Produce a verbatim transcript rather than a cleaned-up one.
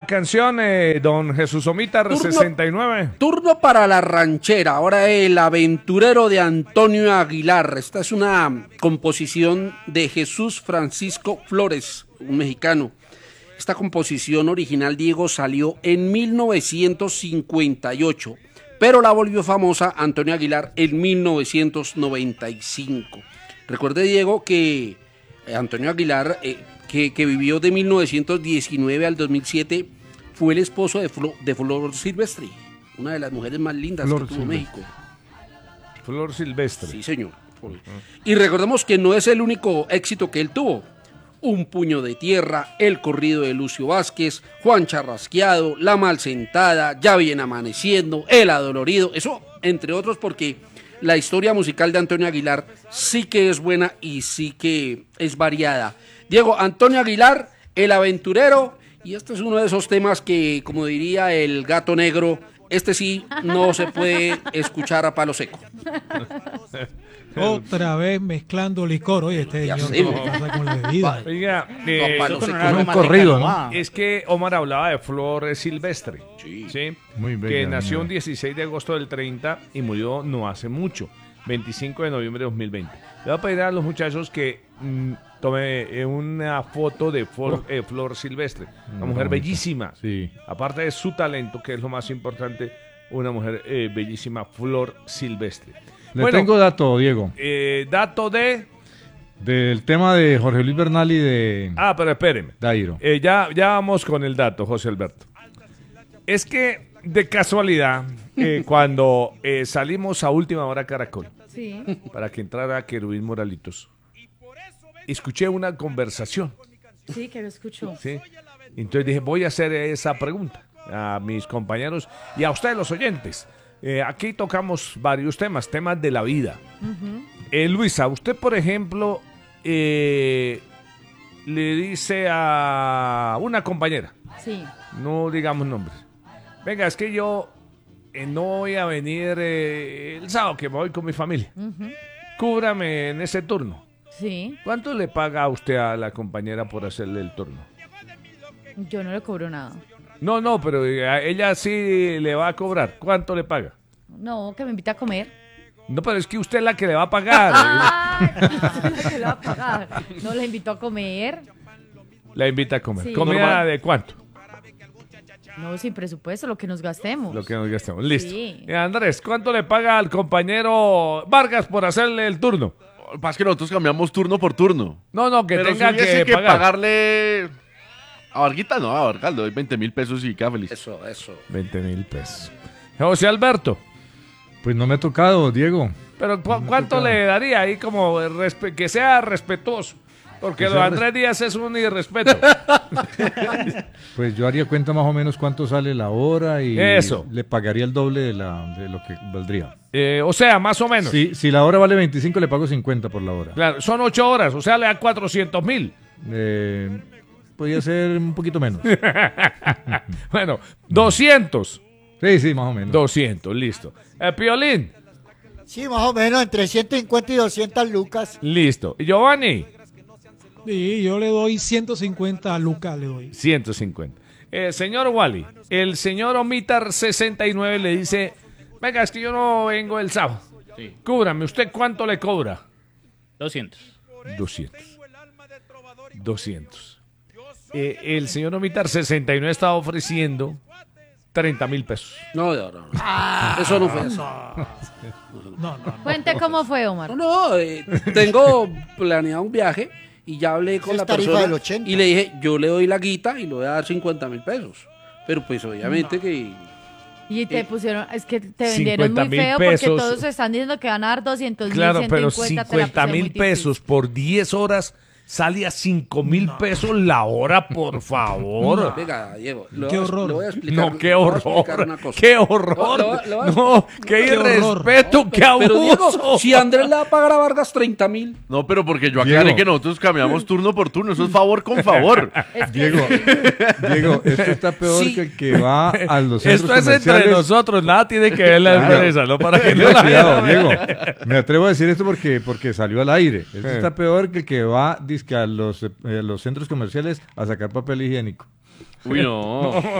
canción, eh, don Jesús Omítar, Turno- sesenta y nueve. Turno para la ranchera. Ahora El Aventurero de Antonio Aguilar. Esta es una composición de Jesús Francisco Flores, un mexicano. Esta composición original, Diego, salió en mil novecientos cincuenta y ocho, pero la volvió famosa Antonio Aguilar en mil novecientos noventa y cinco. Recuerde, Diego, que eh, Antonio Aguilar, eh, que, que vivió de mil novecientos diecinueve al dos mil siete, fue el esposo de, Flo- de Flor Silvestre, una de las mujeres más lindas Flor que tuvo Silvestre. México. Flor Silvestre. Sí, señor. Y recordemos que no es el único éxito que él tuvo. Un puño de tierra, El corrido de Lucio Vázquez, Juan Charrasqueado, La Malsentada, Ya viene amaneciendo, El adolorido, eso entre otros, porque la historia musical de Antonio Aguilar sí que es buena y sí que es variada. Diego, Antonio Aguilar, El Aventurero, y este es uno de esos temas que, como diría el gato negro, este sí no se puede escuchar a palo seco. Otra vez mezclando licor. Oye, este Ya señor, sé, ¿qué pasa con la bebida? Oiga, No, eh, palo Eso seco. no era un Roma corrido, de ¿no? Canoa. es que Omar hablaba de Flor Silvestre. Sí. ¿sí? Muy Que bella, nació muy un dieciséis de agosto del treinta y murió no hace mucho, veinticinco de noviembre de dos mil veinte. Le voy a pedir a los muchachos que mm, tome eh, una foto de Flor, eh, Flor Silvestre, una mujer bonita. bellísima. Sí. Aparte de su talento, que es lo más importante, una mujer eh, bellísima, Flor Silvestre. Le Bueno, tengo dato, Diego, eh, dato de... del tema de Jorge Luis Bernal y de Ah, pero espéreme. Dairo. Eh, ya, ya vamos con el dato, José Alberto. Es que, de casualidad, eh, cuando eh, salimos a Última Hora Caracol, Sí. para que entrara Querubín Moralitos, escuché una conversación, Sí, que lo escuchó. ¿sí? Entonces dije, voy a hacer esa pregunta a mis compañeros y a ustedes, los oyentes. Eh, aquí tocamos varios temas, temas de la vida. Eh, Luisa, usted, por ejemplo, eh, le dice a una compañera, Sí. no digamos nombres, venga, es que yo eh, no voy a venir eh, el sábado, que me voy con mi familia. Cúbrame en ese turno. Sí. ¿Cuánto le paga a usted a la compañera por hacerle el turno? Yo no le cobro nada. No, no, pero eh, a ella sí le va a cobrar. ¿Cuánto le paga? No, que me invita a comer. No, pero es que usted es la que le va a pagar. Ay, que le va a pagar. No le invito a comer. La invita a comer. Sí. ¿Comida Normal. de cuánto? No, sin presupuesto, lo que nos gastemos. Lo que nos gastemos. Listo. Sí. Eh, Andrés, ¿cuánto le paga al compañero Vargas por hacerle el turno? Lo que pasa es que nosotros cambiamos turno por turno. No, no, que Pero tenga si hubiese que, que pagar. pagarle a Varguita, no, a Vargas le doy veinte mil pesos y queda feliz. Eso, eso. veinte mil pesos. José Alberto, Pues no me ha tocado, Diego. pero ¿cu- me ¿cuánto toca. le daría ahí como respe- que sea respetuoso? Porque Que don sea Andrés Díaz es un irrespeto. Pues yo haría cuenta más o menos cuánto sale la hora y Eso. le pagaría el doble de, la, de lo que valdría. Eh, o sea, más o menos. Si, si la hora vale veinticinco, le pago cincuenta por la hora. Claro, son ocho horas, o sea, le da cuatrocientos mil. Eh, podría ser un poquito menos. Bueno, doscientos. Sí, sí, más o menos. doscientos, listo. Eh, Piolín, Sí, más o menos entre ciento cincuenta y doscientas lucas. listo. Y Giovanni, Sí, yo le doy ciento cincuenta a Lucas, le doy. ciento cincuenta. Eh, señor Wally, el señor Omitar sesenta y nueve le dice, venga, es que yo no vengo el sábado. Sí. Cúbrame, ¿usted cuánto le cobra? doscientos. doscientos. doscientos. Eh, el señor Omitar sesenta y nueve estaba ofreciendo treinta mil pesos. No, no, no. Eso no fue eso. No, no. Cuente cómo fue, Omar. No, no, eh, tengo planeado un viaje y ya hablé con Es la tarifa persona del ochenta. y le dije, yo le doy la guita y le voy a dar cincuenta mil pesos. Pero pues obviamente que... Y te Eh, pusieron, es que te vendieron cincuenta muy mil feo pesos. porque todos están diciendo que van a dar doscientos mil, Claro, ciento pero cincuenta, te la cincuenta pusieron muy mil difícil. pesos por diez horas sale a cinco mil pesos la hora, por favor. Venga, Diego, le Qué voy a- horror. le voy a explicar. No, qué le voy a explicar horror. una cosa. Qué horror. Le voy a- le voy a- No, qué Qué horror. irrespeto, qué Pero Diego, abuso. si Andrés le va a pagar a Vargas treinta mil, No, pero porque yo aclaré Diego. que nosotros cambiamos turno por turno. Eso es favor con favor. Es que Diego, Diego, esto está peor Sí. que el que va a los centros Esto es entre comerciales. nosotros, nada tiene que ver la Claro. empresa, ¿no? Para que no Tenga la cuidado, vean. Diego. Me atrevo a decir esto porque, porque salió al aire. Esto Eh. está peor que el que va dizque, a los, eh, los centros comerciales a sacar papel higiénico. Uy, no.